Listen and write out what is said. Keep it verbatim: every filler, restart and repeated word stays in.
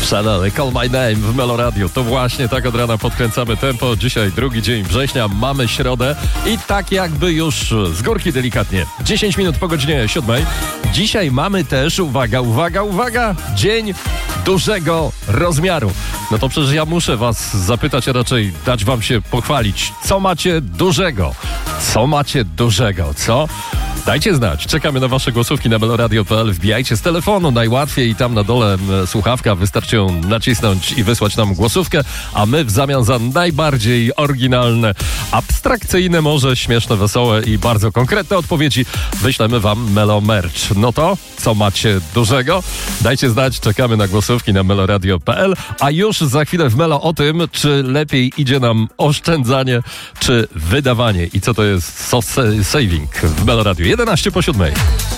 Chanel, Call My Name w Melo Radio. To właśnie tak od rana podkręcamy tempo. Dzisiaj drugi dzień września, mamy środę i tak jakby już z górki delikatnie. dziesięć minut po godzinie siódmej. Dzisiaj mamy też, uwaga, uwaga, uwaga, dzień dużego rozmiaru. No to przecież ja muszę was zapytać, a raczej dać wam się pochwalić. Co macie dużego? Co macie dużego, co? Dajcie znać. Czekamy na wasze głosówki na meloradio kropka p l. Wbijajcie z telefonu. Najłatwiej i tam na dole m, słuchawka. Wystarczy ją nacisnąć i wysłać nam głosówkę, a my w zamian za najbardziej oryginalne, abstrakcyjne, może śmieszne, wesołe i bardzo konkretne odpowiedzi wyślemy wam Melo Merch. No to co macie dużego? Dajcie znać. Czekamy na głosówki na meloradio kropka p l. A już za chwilę w Melo o tym, czy lepiej idzie nam oszczędzanie, czy wydawanie i co to jest soft saving w Melo Radio. jedenaście po siódmej.